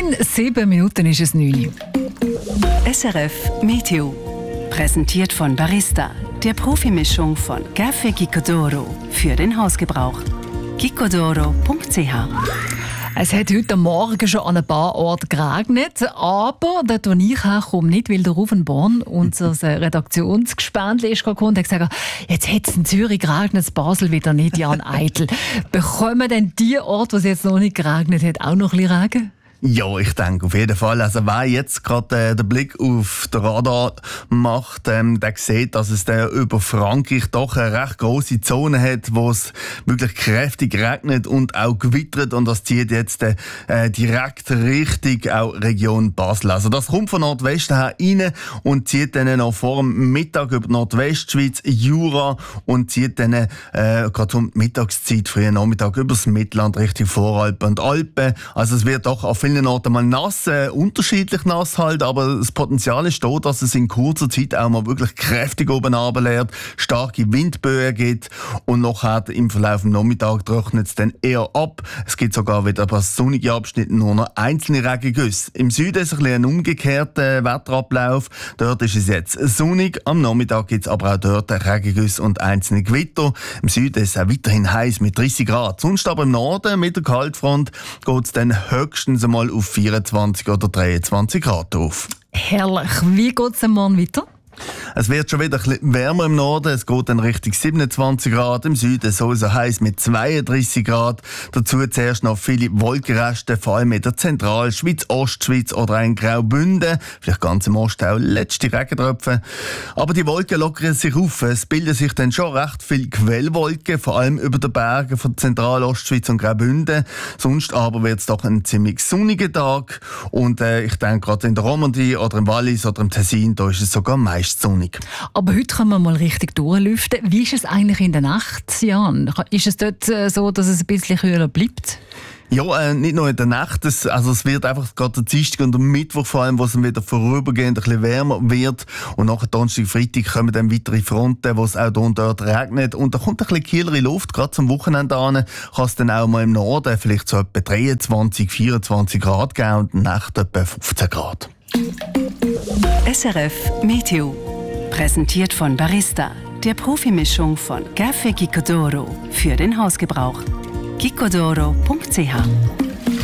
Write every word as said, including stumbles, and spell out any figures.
In sieben Minuten ist es neun. S R F Meteo. Präsentiert von Barista, der Profimischung von Café Gicodoro für den Hausgebrauch. gicodoro punkt c h. Es hat heute Morgen schon an ein paar Orten geregnet, aber dort, wo ich herkomme, nicht, weil der Rufen Born, unser Redaktionsgespann, ist gekommen und hat gesagt, jetzt hat es in Zürich geregnet, in Basel wieder nicht, Jan Eitel. Bekommen denn die Orte, wo es jetzt noch nicht geregnet hat, auch noch ein bisschen Regen? Ja, ich denke auf jeden Fall. Also wer jetzt gerade äh, den Blick auf den Radar macht, ähm, der sieht, dass es der über Frankreich doch eine recht grosse Zone hat, wo es wirklich kräftig regnet und auch gewittert, und das zieht jetzt äh, direkt Richtung auch Region Basel. Also das kommt von Nordwesten her rein und zieht dann noch vor dem Mittag über die Nordwestschweiz, Jura, und zieht dann äh, gerade um die Mittagszeit, frühen Nachmittag übers Mittelland Richtung Voralpen und Alpen. Also es wird doch auf vielen Orten mal nass, äh, unterschiedlich nass halt, aber das Potenzial ist da, dass es in kurzer Zeit auch mal wirklich kräftig oben runterleert, starke Windböen gibt und nachher im Verlauf des Nachmittags trocknet es dann eher ab. Es gibt sogar wieder ein paar sonnige Abschnitte, nur noch einzelne Regengüsse. Im Süden ist ein, ein umgekehrter Wetterablauf. Dort ist es jetzt sonnig, am Nachmittag gibt es aber auch dort Regengüsse und einzelne Gewitter. Im Süden ist es auch weiterhin heiß mit dreißig Grad. Sonst aber im Norden mit der Kaltfront geht es dann höchstens einmal auf vierundzwanzig oder dreiundzwanzig Grad auf. Herrlich. Wie geht es morgen weiter? Es wird schon wieder ein bisschen wärmer im Norden. Es geht dann Richtung siebenundzwanzig Grad. Im Süden sowieso heiß mit zweiunddreißig Grad. Dazu zuerst noch viele Wolkenreste, vor allem in der Zentralschweiz, Ostschweiz oder in Graubünden. Vielleicht ganz im Osten auch letzte Regentröpfe. Aber die Wolken lockern sich auf. Es bilden sich dann schon recht viele Quellwolken, vor allem über den Bergen von Zentralostschweiz und Graubünden. Sonst aber wird es doch ein ziemlich sonniger Tag. Und äh, ich denke, gerade in der Romandie oder im Wallis oder im Tessin, da ist es sogar meist sonnig. Aber heute können wir mal richtig durchlüften. Wie ist es eigentlich in der Nacht, Jan? Ist es dort äh, so, dass es ein bisschen kühler bleibt? Ja, äh, nicht nur in der Nacht. Es, also es wird einfach gerade der Dienstag und der Mittwoch vor allem, wo es dann wieder vorübergehend ein bisschen wärmer wird. Und nachher Donnerstag, Freitag kommen dann weitere Fronten, wo es auch hier und dort regnet. Und da kommt ein bisschen kühlere Luft. Gerade zum Wochenende an kann es dann auch mal im Norden vielleicht so etwa dreiundzwanzig, vierundzwanzig Grad geben und in der Nacht etwa fünfzehn Grad. S R F Meteo. Präsentiert von Barista, der Profimischung von Café Gicodoro für den Hausgebrauch. gicodoro punkt c h.